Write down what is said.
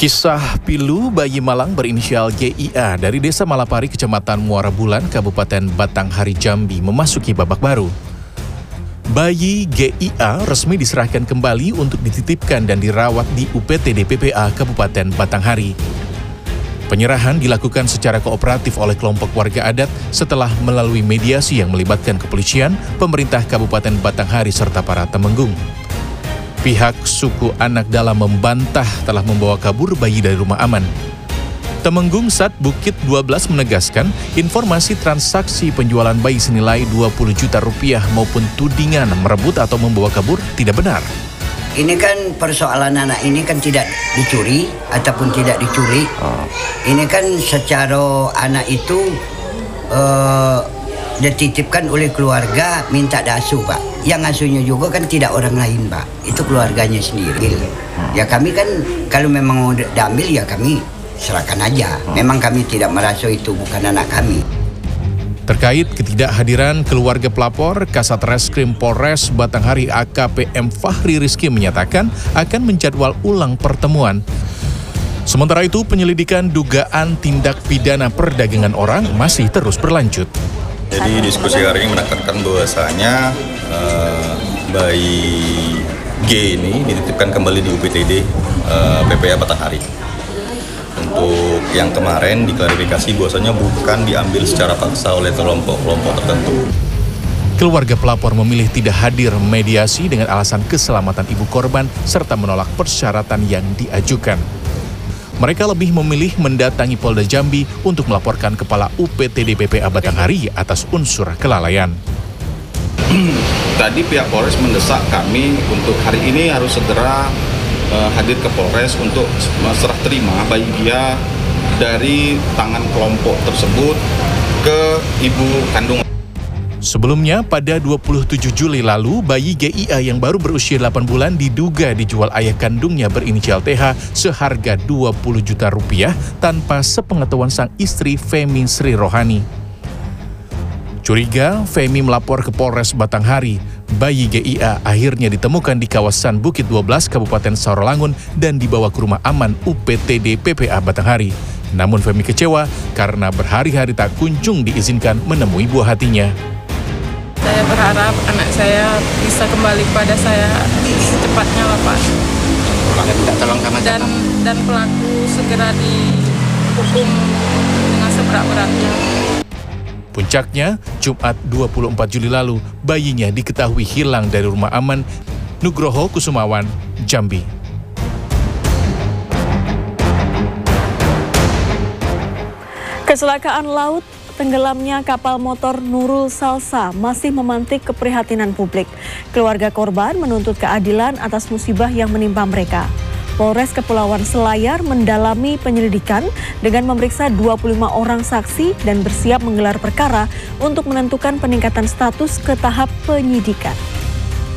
Kisah pilu bayi Malang berinisial GIA dari Desa Malapari, Kecamatan Muara Bulan, Kabupaten Batanghari, Jambi memasuki babak baru. Bayi GIA resmi diserahkan kembali untuk dititipkan dan dirawat di UPTD PPA Kabupaten Batanghari. Penyerahan dilakukan secara kooperatif oleh kelompok warga adat setelah melalui mediasi yang melibatkan kepolisian, pemerintah Kabupaten Batanghari, serta para temenggung. Pihak suku anak dalam membantah telah membawa kabur bayi dari rumah aman. Temenggung Sat Bukit 12 menegaskan informasi transaksi penjualan bayi senilai 20 juta rupiah maupun tudingan merebut atau membawa kabur tidak benar. Ini kan persoalan anak ini kan tidak dicuri ataupun tidak diculik. Ini kan secara anak itu dititipkan oleh keluarga minta diasuh, Pak. Yang asuhnya juga kan tidak orang lain, Pak. Itu keluarganya sendiri. Ya kami kan kalau memang mau diambil ya kami serahkan aja. Memang kami tidak merasa itu bukan anak kami. Terkait ketidakhadiran keluarga pelapor, Kasat Reskrim Polres Batanghari AKP M. Fahri Rizky menyatakan akan menjadwal ulang pertemuan. Sementara itu, penyelidikan dugaan tindak pidana perdagangan orang masih terus berlanjut. Jadi diskusi hari ini menekankan bahwasanya bayi G ini dititipkan kembali di UPTD PPA Batanghari. Untuk yang kemarin diklarifikasi bahwasanya bukan diambil secara paksa oleh kelompok-kelompok tertentu. Keluarga pelapor memilih tidak hadir mediasi dengan alasan keselamatan ibu korban serta menolak persyaratan yang diajukan. Mereka lebih memilih mendatangi Polda Jambi untuk melaporkan Kepala UPTD PPA Batanghari atas unsur kelalaian. Tadi pihak Polres mendesak kami untuk hari ini harus segera hadir ke Polres untuk serah terima bayi dia dari tangan kelompok tersebut ke ibu kandung. Sebelumnya, pada 27 Juli lalu, bayi GIA yang baru berusia 8 bulan diduga dijual ayah kandungnya berinisial TH seharga 20 juta rupiah tanpa sepengetahuan sang istri Femi Sri Rohani. Curiga, Femi melapor ke Polres Batanghari. Bayi GIA akhirnya ditemukan di kawasan Bukit 12, Kabupaten Sarolangun dan dibawa ke rumah aman UPTD PPA Batanghari. Namun Femi kecewa karena berhari-hari tak kunjung diizinkan menemui buah hatinya. Saya berharap anak saya bisa kembali kepada saya secepatnya, Pak. Dan pelaku segera dihukum dengan seberat-beratnya. Puncaknya, Jumat 24 Juli lalu, bayinya diketahui hilang dari rumah aman Nugroho Kusumawan, Jambi. Kecelakaan laut tenggelamnya kapal motor Nurul Salsa masih memantik keprihatinan publik. Keluarga korban menuntut keadilan atas musibah yang menimpa mereka. Polres Kepulauan Selayar mendalami penyelidikan dengan memeriksa 25 orang saksi dan bersiap menggelar perkara untuk menentukan peningkatan status ke tahap penyidikan.